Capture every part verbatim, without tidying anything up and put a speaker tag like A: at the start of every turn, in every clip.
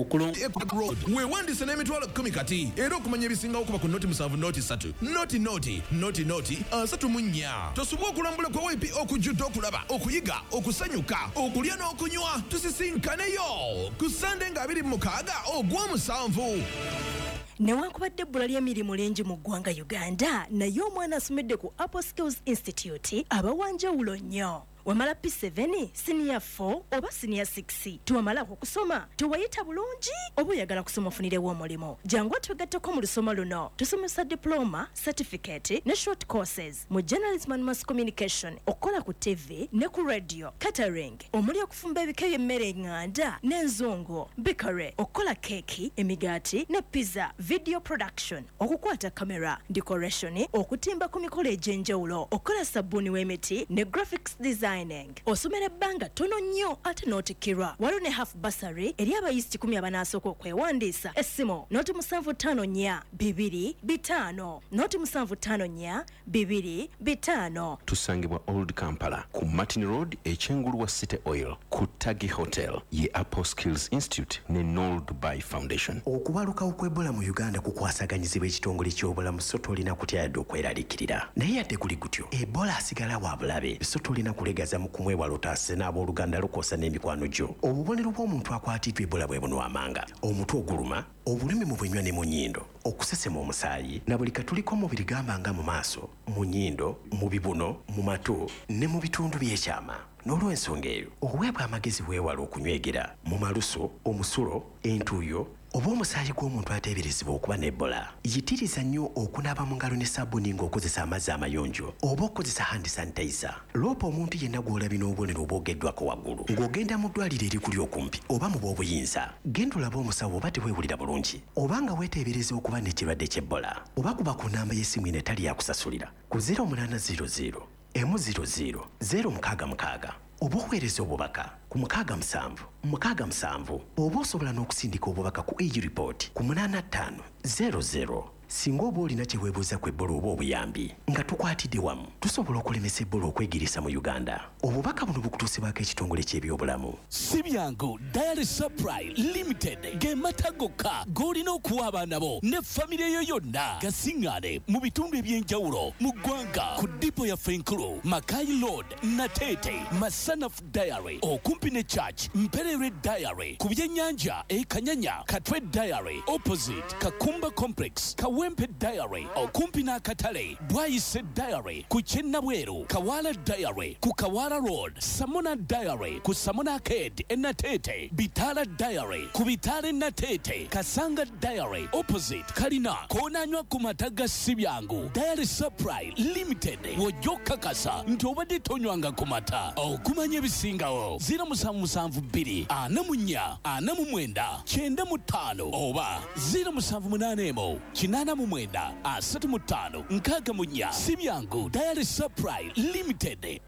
A: weewandise n'emitwalo kkumi kati era okumanya ebisingawo kuba ku noti musanvu noti ssatu noti noti noti noti asatu mu nnya tosubwa okulambula kwa waipi okujjudde okulaba okuyiga okusanyuka okulya n'okunywa tusisinkanayo ku sande nga abiri mu mukaaga ogw'omusanvu.
B: Newankubadde ebbula ly'emirimu lingi mu ggwanga Uganda naye omwana asomedde ku Apple Skills Institute abawanjawulo nnyo. Wamala P seven, Senior four oba Senior six tuwamala okusoma tuwayita bulungi oba oyagala kusoma ofunirewo omulimo jangu twegatteko mu lusoma luno tusomesa diploma, certificate ne short courses mu journalism and mass communication okola ku T V ne ku radio, catering omuli okufumba ebika by'emmere enganda n'enzungu, bakery okola keki, emigaati ne pizza, video production okukwata camera, decoration okutimba ku mikolo egy'enjawulo okola sabbuuni w'emiti ne graphics design. Osomera ebbanga tono nnyo ate n'otikkirwa waliwo ne half bursary eri abayizi kikumi abanasooka okwewandiisa. Essimu noti musanvu ttaano nnya bibiri bitaano noti musanvu ttaano nnya bibiri bitaano.
C: Tusangibwa Old Kampala ku Martin Road ekyengulu wa City Oil ku Tagi Hotel ye Apple Skills Institute ne Noel Dubai Foundation.
D: Okubalukawo kw'Ebola mu Uganda kukwasaganyizibwa ekitongole ky'obulamu so tolina kutya yadde okweraliikirira naye yadde kuli gutyo Ebola asigala wa bulabe so tolina kulega mu kumwewala otaase n'abooluganda lukoosa n'emikwano gyo. Obubonero bw'omuntu akwatiddwa Ebola bwe buno amanga omutwe oguluma obulumi mu bwenywa ne mu nnyindo okusesema omusaayi na buli katuliko omubiri gamba nga mu maaso mu nnyindo mu bibuno mu matu ne mu bitundu by'ekyama. N'olw'ensonga eyo oweebwa amagezi weewala okunywegera mu maluso omusulo entuuyo oba omusaayi gw'omuntu ateeberezebwa okuba n'Ebola. Yitiriza nnyo okunaaba mu ngalo ne sabbuuni ng'okozesa amazzi amayonjo oba okozesa hand sanitizer. Loopa omuntu yenna gw'olabye n'obubonero obwogeddwako waggulu ng'ogenda mu ddwaliro erikuli okumpi oba mu bw'obuyinza genda olabe omusawo oba teweewulira bulungi oba nga weeteebereza okuba n'ekirwadde ky'Ebola oba kuba ku nnamba y'essimu eno etali yakusasulira ku zero munana zero zero emu zero zero zero mukaaga mukaaga oba oweereza obubaka ku mukaaga musanvu mukaaga musanvu oba osobola n'okusindika obubaka ku E U report ku munaana ttaano zero zero. Singa oba olina kye weebuuza ku Ebola oba obuyambi nga tukwatidde wamu tusobola okulemesa Ebola okwegirisa mu Uganda. Obubaka buno bukutuusibwako ekitongole ky'ebyobulamu.
E: Si byangu Dialysis Supply Limited ge mata gokka g'olina okuwa abaana bo ne famire yo yonna gasiŋŋaane mu bitundu eby'enjawulo mu ggwanga ku dipo yaffe enkulu Makai Road Nateete Masanafu Diary okumpi ne Church Mperere Diary ku byennyanja e Kanyanya Katwe Diary opposite Kakumba Complex Kawempe Diary okumpi n'akatale Bwayise Diary ku Kyennabweru Kawala Diary ku Kawala Road Samona Diary ku Samona Arcade Enatete Bitala Diary ku Bitale Natete Kasanga Diary opposite Kalina koonanywa ku mataga Sibyangu. Dialysis Supply Limited wojjoka kasa nti obadde tonywanga ku mata okumanya ebisingawo zero musanvu musanvu bbiri ana mu nnya ana mu mwenda kyenda mu ttaano oba zero musanvu munaana emu kinaana mu mwenda asatu mu ttaano nkaaga mu nnya. Si byangu Dialysis Supply Limited.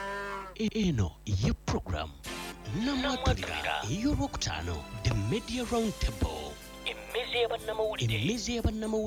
F: Eno ye program namwatalira ey'olwokutaano The Media Round Table. Emmezi y'abannamawulire.